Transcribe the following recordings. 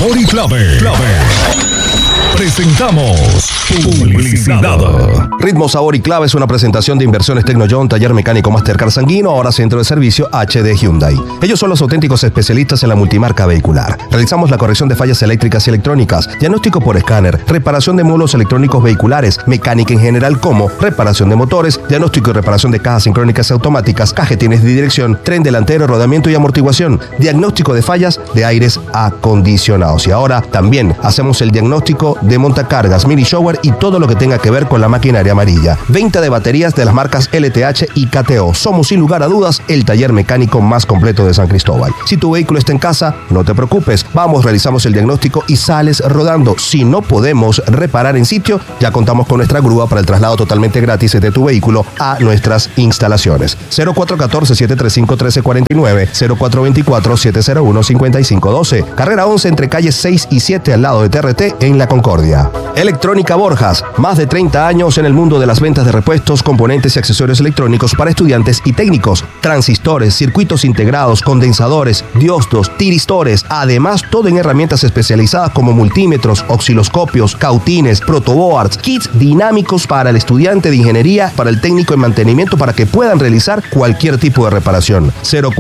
Clave. Presentamos Publicidad. Ritmo, Sabor y Clave es una presentación de Inversiones Tecnoyon, taller mecánico Mastercard Sanguino, ahora centro de servicio HD Hyundai. Ellos son los auténticos especialistas en la multimarca vehicular. Realizamos la corrección de fallas eléctricas y electrónicas, diagnóstico por escáner, reparación de módulos electrónicos vehiculares, mecánica en general como reparación de motores, diagnóstico y reparación de cajas sincrónicas automáticas, cajetines de dirección, tren delantero, rodamiento y amortiguación, diagnóstico de fallas de aires acondicionados. Y ahora también hacemos el diagnóstico de montacargas, mini shower y todo lo que tenga que ver con la maquinaria amarilla. Venta de baterías de las marcas LTH y KTO. Somos sin lugar a dudas el taller mecánico más completo de San Cristóbal. Si tu vehículo está en casa, no te preocupes. Vamos, realizamos el diagnóstico y sales rodando. Si no podemos reparar en sitio, ya contamos con nuestra grúa para el traslado totalmente gratis de tu vehículo a nuestras instalaciones. 0414-735-1349, 0424-701-5512. Carrera 11 entre calles 6 y 7 al lado de TRT en La Concordia. Electrónica Borjas, más de 30 años en el mundo de las ventas de repuestos, componentes y accesorios electrónicos para estudiantes y técnicos, transistores, circuitos integrados, condensadores, diosdos, tiristores, además todo en herramientas especializadas como multímetros, osciloscopios, cautines, protoboards, kits dinámicos para el estudiante de ingeniería, para el técnico en mantenimiento para que puedan realizar cualquier tipo de reparación.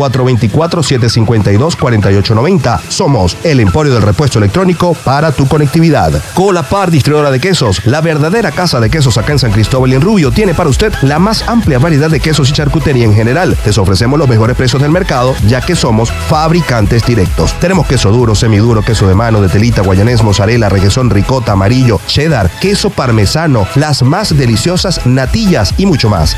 0424-752-4890. Somos el emporio del repuesto electrónico para tu conectividad. Colapar, distribuidora de quesos, la verdadera casa de quesos acá en San Cristóbal y en Rubio, tiene para usted la más amplia variedad de quesos y charcutería en general. Les ofrecemos los mejores precios del mercado, ya que somos fabricantes directos. Tenemos queso duro, semiduro, queso de mano, de telita, guayanés, mozzarella, requesón, ricota, amarillo, cheddar, queso parmesano, las más deliciosas natillas y mucho más.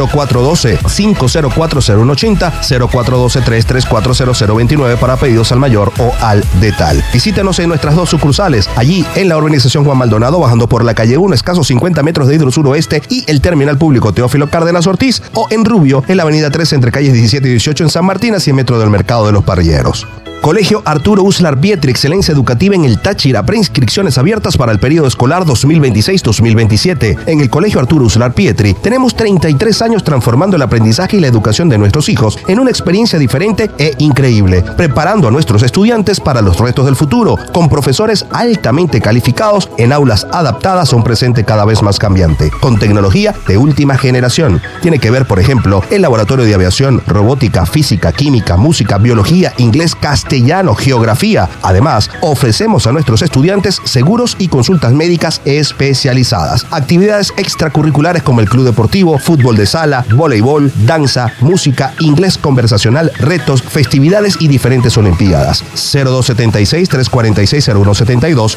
0412-504-0180, 0412-334-0029 para pedidos al mayor o al detal. Visítenos en nuestras dos sucursales, allí en la urbanización Juan Maldonado, bajando por la calle 1, escasos 50 metros de Hidrosur Oeste y el terminal público Teófilo Cárdenas Ortiz, o en Rubio, en la avenida 13 entre calles 17 y 18 en San Martín, a 100 metros del mercado de los Parrilleros. Colegio Arturo Uslar Pietri, excelencia educativa en el Táchira, preinscripciones abiertas para el periodo escolar 2026-2027. En el Colegio Arturo Uslar Pietri tenemos 33 años transformando el aprendizaje y la educación de nuestros hijos en una experiencia diferente e increíble, preparando a nuestros estudiantes para los retos del futuro, con profesores altamente calificados en aulas adaptadas a un presente cada vez más cambiante, con tecnología de última generación. Tiene que ver, por ejemplo, el laboratorio de aviación, robótica, física, química, música, biología, inglés, castellano, geografía. Además, ofrecemos a nuestros estudiantes seguros y consultas médicas especializadas. Actividades extracurriculares como el club deportivo, fútbol de sala, voleibol, danza, música, inglés conversacional, retos, festividades y diferentes olimpiadas. 0276-346-0172,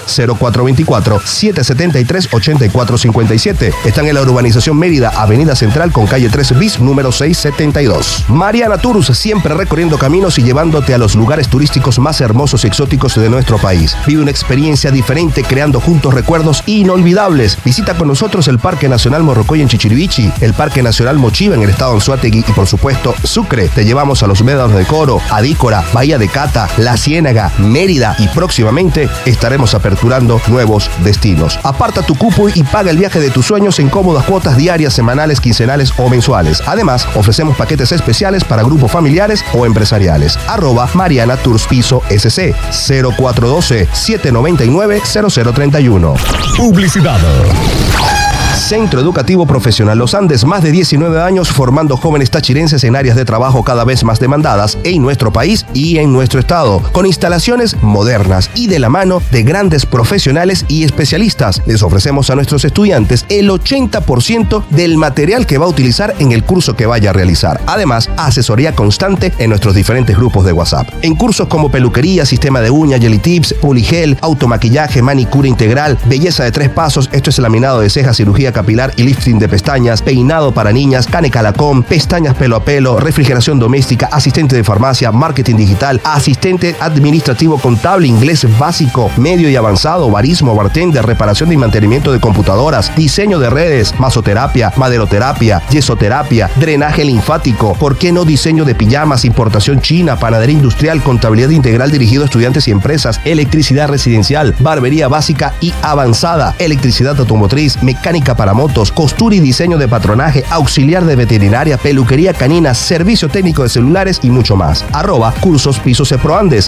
0424-773-8457. Están en la urbanización Mérida, Avenida Central con calle 3 bis, número 672. Mariana Tours, siempre recorriendo caminos y llevándote a los lugares turísticos más hermosos y exóticos de nuestro país. Vive una experiencia diferente creando juntos recuerdos inolvidables. Visita con nosotros el Parque Nacional Morrocoy en Chichirivichi, el Parque Nacional Mochiva en el estado de Anzoátegui y por supuesto Sucre. Te llevamos a los médanos de Coro, Adícora, Bahía de Cata, La Ciénaga, Mérida y próximamente estaremos aperturando nuevos destinos. Aparta tu cupo y paga el viaje de tus sueños en cómodas cuotas diarias, semanales, quincenales o mensuales. Además, ofrecemos paquetes especiales para grupos familiares o empresariales. @Mariana Tours Piso SC, 0412-799-0031. Publicidad. Centro Educativo Profesional Los Andes, más de 19 años formando jóvenes tachirenses en áreas de trabajo cada vez más demandadas en nuestro país y en nuestro estado, con instalaciones modernas y de la mano de grandes profesionales y especialistas. Les ofrecemos a nuestros estudiantes el 80% del material que va a utilizar en el curso que vaya a realizar. Además, asesoría constante en nuestros diferentes grupos de WhatsApp. En cursos como peluquería, sistema de uñas, jelly tips, poligel, automaquillaje, manicura integral, belleza de 3 pasos, esto es laminado de cejas, cirugía capilar y lifting de pestañas, peinado para niñas, cane calacón, pestañas pelo a pelo, refrigeración doméstica, asistente de farmacia, marketing digital, asistente administrativo contable, inglés básico, medio y avanzado, barismo, bartender, reparación y mantenimiento de computadoras, diseño de redes, masoterapia, maderoterapia, yesoterapia, drenaje linfático, ¿por qué no diseño de pijamas, importación china, panadería industrial, contabilidad integral dirigido a estudiantes y empresas, electricidad residencial, barbería básica y avanzada, electricidad automotriz, mecánica para para motos, costura y diseño de patronaje, auxiliar de veterinaria, peluquería canina, servicio técnico de celulares y mucho más. @Cursos Pisos Eproandes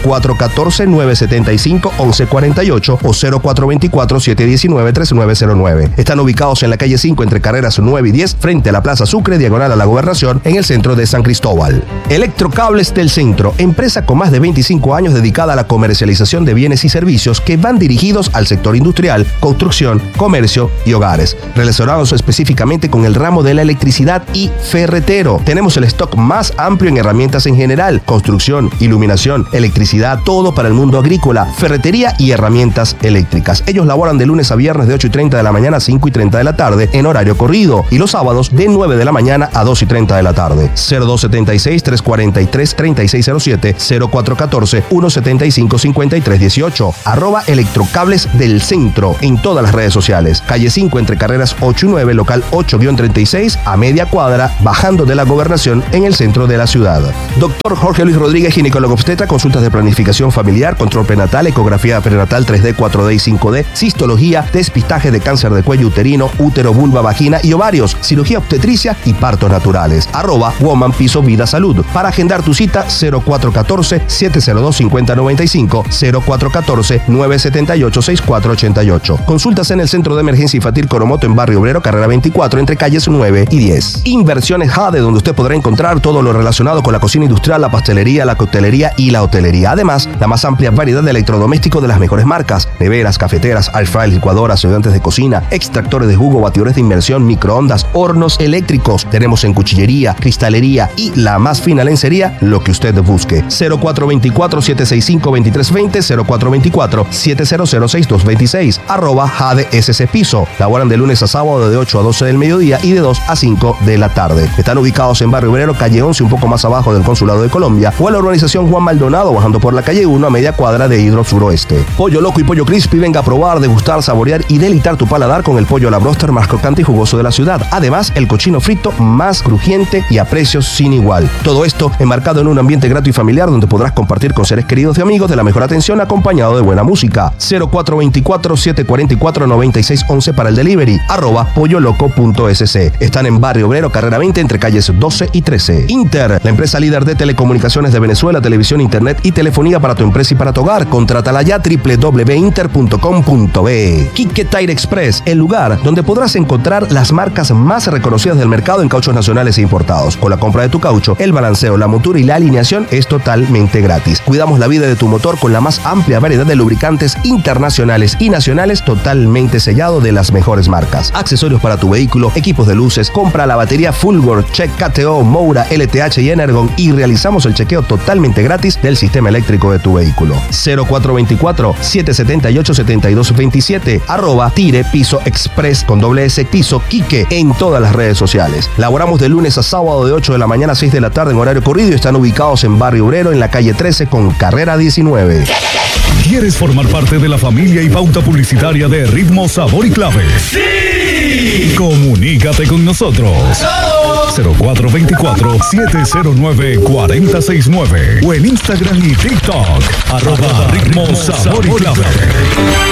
0414-975-1148 o 0424-719-3909. Están ubicados en la calle 5 entre carreras 9 y 10 frente a la Plaza Sucre, diagonal a la Gobernación, en el centro de San Cristóbal. Electrocables del Centro, empresa con más de 25 años dedicada a la comercialización de bienes y servicios que van dirigidos al sector industrial, construcción, comercio y hogares, relacionados específicamente con el ramo de la electricidad y ferretero. Tenemos el stock más amplio en herramientas en general, construcción, iluminación, electricidad, todo para el mundo agrícola, ferretería y herramientas eléctricas. Ellos laboran de lunes a viernes de 8:30 de la mañana a 5:30 de la tarde en horario corrido y los sábados de 9 de la mañana a 2:30 de la tarde. 0276-343-3607, 0414-175-5318, @Electrocables del Centro en todas las redes sociales. Calle 5 entre carreras 8 y 9, local 8-36, a media cuadra, bajando de la Gobernación en el centro de la ciudad. Doctor Jorge Luis Rodríguez, ginecólogo obstetra, consultas de planificación familiar, control prenatal, ecografía prenatal 3D, 4D y 5D, cistología, despistaje de cáncer de cuello uterino, útero, vulva, vagina y ovarios, cirugía obstetricia y partos naturales. @Woman Piso Vida Salud. Para agendar tu cita, 0414-702-5095, 0414-978-6488. Consultas en el Centro de Emergencia Infantil Coromoto en Barrio Obrero, carrera 24, entre calles 9 y 10. Inversiones Jade, donde usted podrá encontrar todo lo relacionado con la cocina industrial, la pastelería, la coctelería y la hotelería. Además, la más amplia variedad de electrodomésticos de las mejores marcas: neveras, cafeteras, air fry, licuadoras, ayudantes de cocina, extractores de jugo, batidores de inmersión, microondas, hornos eléctricos. Tenemos en cuchillería, cristalería y la más fina lencería, lo que usted busque. 0424-765-2320, 0424-700-6226, @Jade SC Piso. Laboran de lunes a sábado de 8 a 12 del mediodía y de 2 a 5 de la tarde. Están ubicados en Barrio Obrero, calle 11, un poco más abajo del Consulado de Colombia, o en la urbanización Juan Maldonado, bajando por la calle 1 a media cuadra de Hidro Suroeste. Pollo Loco y Pollo Crispy, venga a probar, degustar, saborear y deleitar tu paladar con el pollo a la broster más crocante y jugoso de la ciudad. Además, el cochino frito más crujiente y a precios sin igual. Todo esto enmarcado en un ambiente grato y familiar donde podrás compartir con seres queridos y amigos de la mejor atención acompañado de buena música. 0424-744-9611 para el delivery, @polloloco.sc. Están en Barrio Obrero, carrera 20, entre calles 12 y 13. Inter, la empresa líder de telecomunicaciones de Venezuela, televisión, internet y telefonía para tu empresa y para tu hogar. Contrátala ya, www.inter.com.be. Quique Tire Express, el lugar donde podrás encontrar las marcas más reconocidas del mercado en cauchos nacionales e importados. Con la compra de tu caucho, el balanceo, la montura y la alineación es totalmente gratis. Cuidamos la vida de tu motor con la más amplia variedad de lubricantes internacionales y nacionales, totalmente sellado de las mejores marcas. Accesorios para tu vehículo, equipos de luces, compra la batería Fulgor, Check KTO, Moura, LTH y Energon y realizamos el chequeo totalmente gratis del sistema eléctrico de tu vehículo. 0424-778-7227, @Tire Piso Express con /S Piso Quique en todas las redes sociales. Laboramos de lunes a sábado de 8 de la mañana a 6 de la tarde en horario corrido y están ubicados en Barrio Obrero en la calle 13 con carrera 19. ¿Quieres formar parte de la familia y pauta publicitaria de Ritmo, Sabor y Clave? ¡Sí! Comunícate con nosotros. 0424-709-4069 o en Instagram y TikTok @Ritmo, Sabor y Clave.